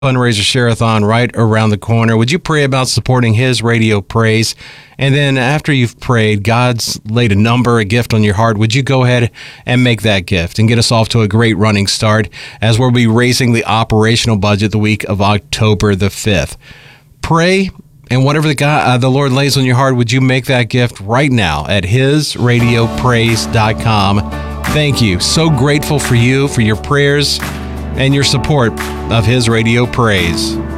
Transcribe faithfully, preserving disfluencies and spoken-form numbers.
fundraiser share-a-thon right around the corner. Would you pray about supporting his Radio Praise? And then after you've prayed, God's laid a number, a gift on your heart. Would you go ahead and make that gift and get us off to a great running start as we'll be raising the operational budget the week of October the fifth. Pray, and whatever the God, uh, the Lord lays on your heart, would you make that gift right now at his radio praise dot com. Thank you. So grateful for you, for your prayers, and your support of His Radio Praise.